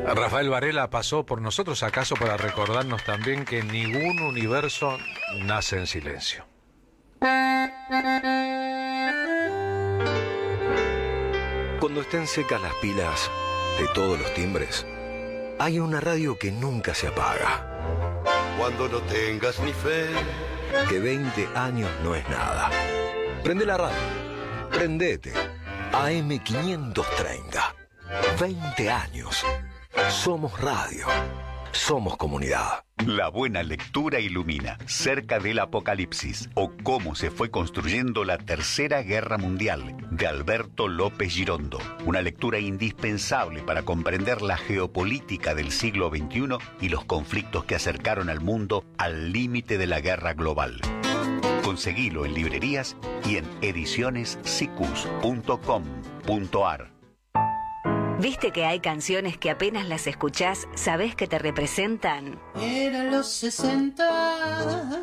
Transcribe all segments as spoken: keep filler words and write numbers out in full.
Rafael Varela pasó por nosotros, acaso para recordarnos también que ningún universo nace en silencio. Cuando estén secas las pilas de todos los timbres, hay una radio que nunca se apaga. Cuando no tengas ni fe, que veinte años no es nada. Prende la radio. Prendete. A M quinientos treinta. veinte años. Somos radio. Somos comunidad. La buena lectura ilumina Cerca del Apocalipsis o cómo se fue construyendo la Tercera Guerra Mundial de Alberto López Girondo. Una lectura indispensable para comprender la geopolítica del siglo veintiuno y los conflictos que acercaron al mundo al límite de la guerra global. Conseguilo en librerías y en ediciones sicus punto com punto ar. ¿Viste que hay canciones que apenas las escuchás, sabés que te representan? Eran los sesenta,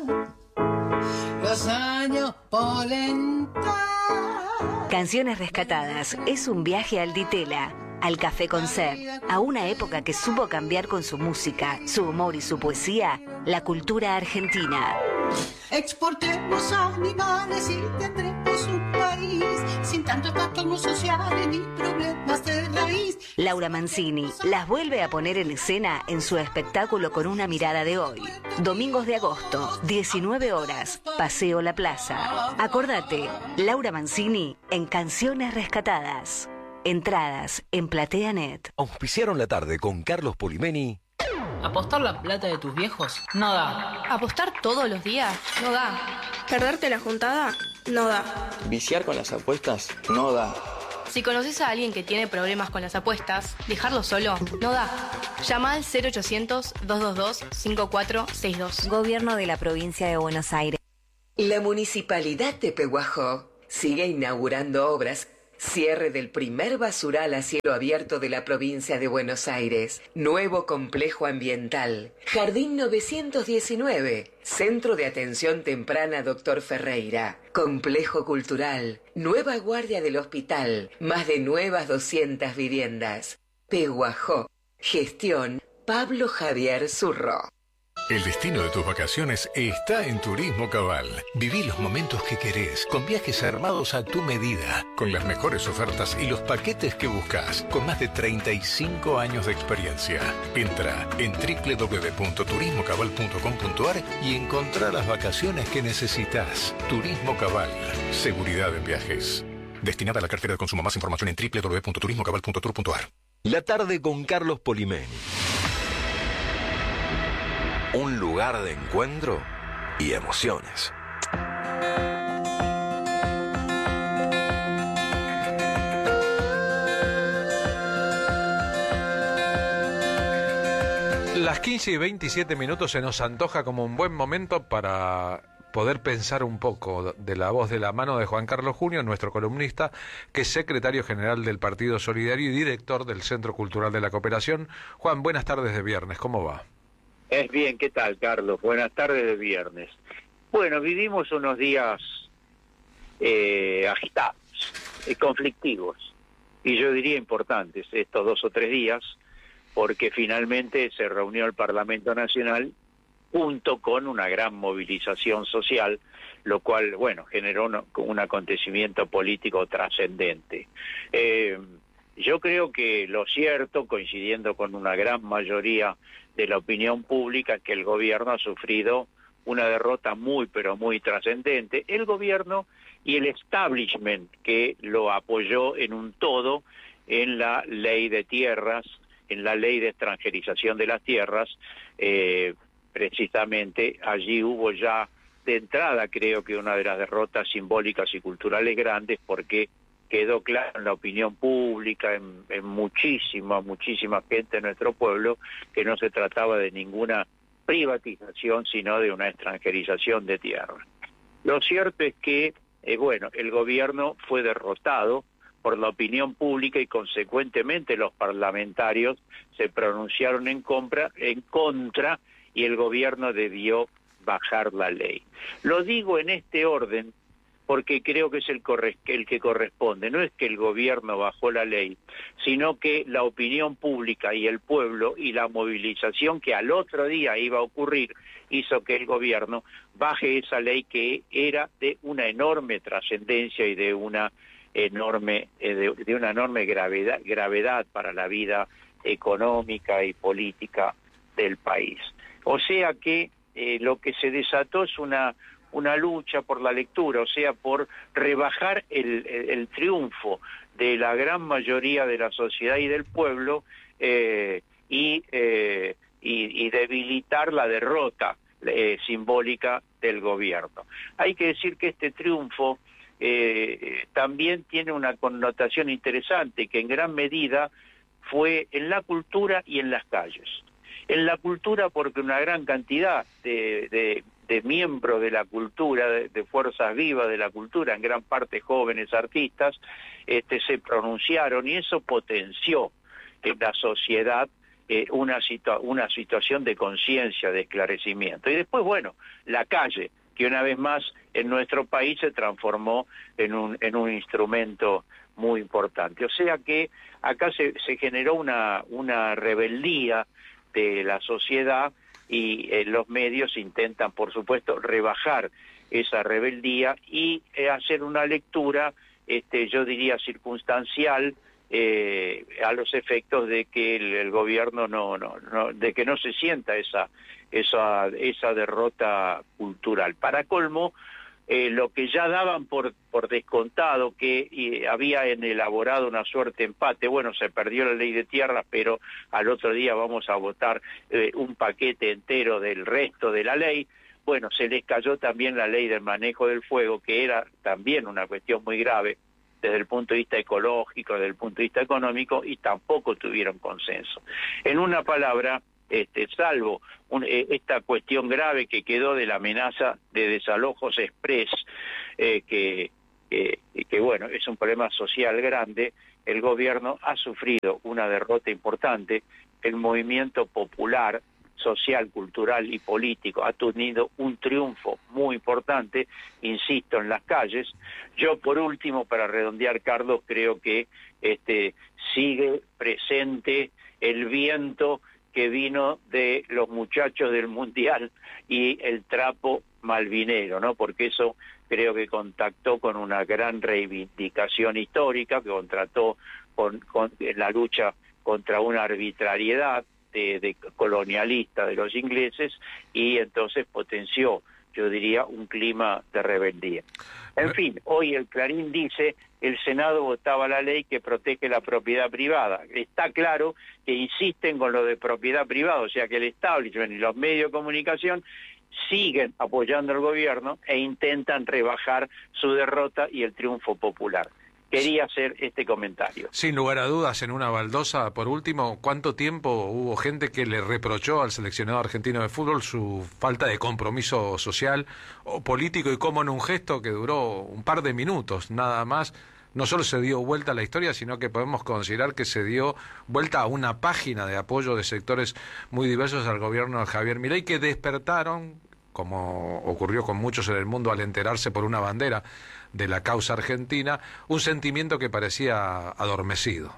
los años polenta. Canciones Rescatadas es un viaje al Ditela, al Café Concert, a una época que supo cambiar con su música, su humor y su poesía, la cultura argentina. Exportemos animales y tendremos un país sin tantos trastornos sociales ni problemas de raíz. Laura Mancini las vuelve a poner en escena en su espectáculo Con una mirada de hoy. Domingos de agosto, diecinueve horas, Paseo La Plaza. Acordate, Laura Mancini en Canciones Rescatadas. Entradas en PlateaNet. Auspiciaron la tarde con Carlos Polimeni. ¿Apostar la plata de tus viejos? No da. ¿Apostar todos los días? No da. ¿Perderte la juntada? No da. ¿Viciar con las apuestas? No da. Si conoces a alguien que tiene problemas con las apuestas, dejarlo solo no da. Llama al cero ochocientos, doscientos veintidós, cincuenta y cuatro sesenta y dos. Gobierno de la Provincia de Buenos Aires. La Municipalidad de Pehuajó sigue inaugurando obras. Cierre del primer basural a cielo abierto de la provincia de Buenos Aires. Nuevo complejo ambiental. Jardín novecientos diecinueve. Centro de Atención Temprana Doctor Ferreira. Complejo cultural. Nueva guardia del hospital. Más de nuevas doscientas viviendas. Pehuajó. Gestión Pablo Javier Zurro. El destino de tus vacaciones está en Turismo Cabal. Viví los momentos que querés, con viajes armados a tu medida, con las mejores ofertas y los paquetes que buscas, con más de treinta y cinco años de experiencia. Entra en doble u doble u doble u punto turismo cabal punto com punto ar y encontrá las vacaciones que necesitas. Turismo Cabal, seguridad en viajes. Destinada a la cartera de consumo. Más información en doble u doble u doble u punto turismo cabal punto tour punto ar. La tarde con Carlos Polimeni. Un lugar de encuentro y emociones. Las quince y veintisiete minutos se nos antoja como un buen momento para poder pensar un poco de la voz de la mano de Juan Carlos Junio, nuestro columnista, que es secretario general del Partido Solidario y director del Centro Cultural de la Cooperación. Juan, buenas tardes de viernes, ¿cómo va? Es bien, ¿qué tal, Carlos? Buenas tardes de viernes. Bueno, vivimos unos días eh, agitados, eh, conflictivos, y yo diría importantes estos dos o tres días, porque finalmente se reunió el Parlamento Nacional junto con una gran movilización social, lo cual, bueno, generó un, un acontecimiento político trascendente. Eh, yo creo que lo cierto, coincidiendo con una gran mayoría de la opinión pública, que el gobierno ha sufrido una derrota muy, pero muy trascendente. El gobierno y el establishment que lo apoyó en un todo en la ley de tierras, en la ley de extranjerización de las tierras, eh, precisamente allí hubo ya de entrada, creo que una de las derrotas simbólicas y culturales grandes, porque quedó claro en la opinión pública, en, en muchísima, muchísima gente de nuestro pueblo, que no se trataba de ninguna privatización, sino de una extranjerización de tierra. Lo cierto es que, eh, bueno, el gobierno fue derrotado por la opinión pública y consecuentemente los parlamentarios se pronunciaron en, compra, en contra y el gobierno debió bajar la ley. Lo digo en este orden porque creo que es el, corre el que corresponde. No es que el gobierno bajó la ley, sino que la opinión pública y el pueblo y la movilización que al otro día iba a ocurrir hizo que el gobierno baje esa ley que era de una enorme trascendencia y de una enorme eh, de, de una enorme gravedad, gravedad para la vida económica y política del país. O sea que eh, lo que se desató es una una lucha por la lectura, o sea, por rebajar el, el, el triunfo de la gran mayoría de la sociedad y del pueblo eh, y, eh, y, y debilitar la derrota eh, simbólica del gobierno. Hay que decir que este triunfo eh, también tiene una connotación interesante, que en gran medida fue en la cultura y en las calles. En la cultura porque una gran cantidad de, de, de miembros de la cultura, de, de fuerzas vivas de la cultura, en gran parte jóvenes artistas, este, se pronunciaron y eso potenció en la sociedad eh, una, situa una situación de conciencia, de esclarecimiento. Y después, bueno, la calle, que una vez más en nuestro país se transformó en un, en un instrumento muy importante. O sea que acá se, se generó una, una rebeldía de la sociedad y eh, los medios intentan, por supuesto, rebajar esa rebeldía y eh, hacer una lectura, este, yo diría, circunstancial eh, a los efectos de que el, el gobierno no, no, no, de que no se sienta esa, esa, esa derrota cultural. Para colmo, Eh, lo que ya daban por, por descontado, que eh, habían elaborado una suerte empate, bueno, se perdió la ley de tierras, pero al otro día vamos a votar eh, un paquete entero del resto de la ley, bueno, se les cayó también la ley del manejo del fuego, que era también una cuestión muy grave desde el punto de vista ecológico, desde el punto de vista económico, y tampoco tuvieron consenso. En una palabra, Este, salvo un, eh, esta cuestión grave que quedó de la amenaza de desalojos express, eh, que, eh, que bueno, es un problema social grande, el gobierno ha sufrido una derrota importante, el movimiento popular, social, cultural y político ha tenido un triunfo muy importante, insisto, en las calles. Yo, por último, para redondear, Carlos, creo que este, sigue presente el viento que vino de los muchachos del Mundial y el trapo malvinero, ¿no? Porque eso creo que contactó con una gran reivindicación histórica, que contrató con, con la lucha contra una arbitrariedad de, de colonialista de los ingleses y entonces potenció, yo diría, un clima de rebeldía. En fin, hoy el Clarín dice, el Senado votaba la ley que protege la propiedad privada. Está claro que insisten con lo de propiedad privada, o sea que el establishment y los medios de comunicación siguen apoyando al gobierno e intentan rebajar su derrota y el triunfo popular. Quería hacer este comentario. Sin lugar a dudas, en una baldosa, por último, ¿cuánto tiempo hubo gente que le reprochó al seleccionado argentino de fútbol su falta de compromiso social o político y cómo en un gesto que duró un par de minutos, nada más, no solo se dio vuelta a la historia, sino que podemos considerar que se dio vuelta a una página de apoyo de sectores muy diversos al gobierno de Javier Milei, que despertaron, como ocurrió con muchos en el mundo al enterarse por una bandera de la causa argentina, un sentimiento que parecía adormecido.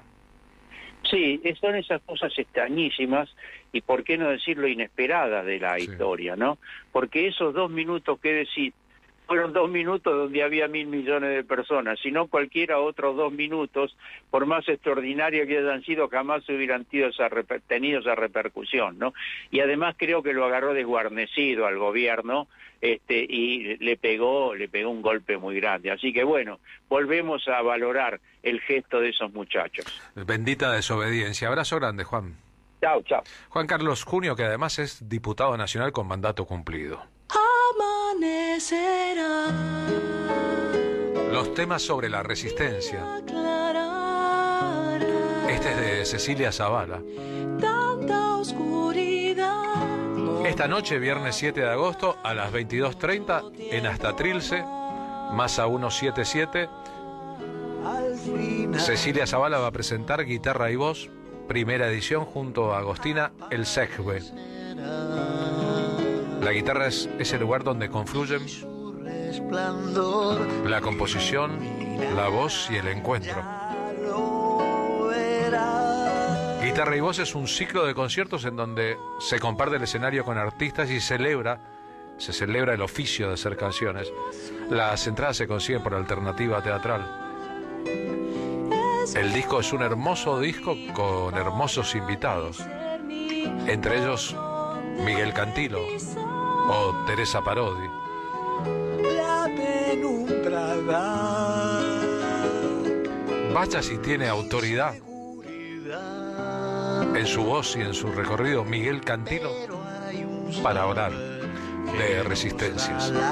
Sí, son esas cosas extrañísimas y por qué no decirlo inesperadas de la sí. historia, ¿no? Porque esos dos minutos que decís fueron dos minutos donde había mil millones de personas, si no cualquiera otros dos minutos, por más extraordinarios que hayan sido, jamás hubieran tenido esa, tenido esa repercusión, ¿no? Y además creo que lo agarró desguarnecido al gobierno este, y le pegó, le pegó un golpe muy grande. Así que bueno, volvemos a valorar el gesto de esos muchachos. Bendita desobediencia. Abrazo grande, Juan. Chao, chao. Juan Carlos Junio, que además es diputado nacional con mandato cumplido. Amanecerá. Los temas sobre la resistencia. Este es de Cecilia Zavala. Tanta oscuridad. Esta noche, viernes siete de agosto, a las veintidós treinta, en Hasta Trilce, Masa ciento setenta y siete, Cecilia Zavala va a presentar Guitarra y Voz, primera edición, junto a Agostina El Segbe. La guitarra es ese lugar donde confluyen La composición, la voz y el encuentro. Guitarra y Voz es un ciclo de conciertos en donde se comparte el escenario con artistas y celebra, se celebra el oficio de hacer canciones. Las entradas se consiguen por Alternativa Teatral. El disco es un hermoso disco con hermosos invitados, entre ellos Miguel Cantilo o Teresa Parodi. Vaya si tiene autoridad en su voz y en su recorrido Miguel Cantilo para orar de resistencias.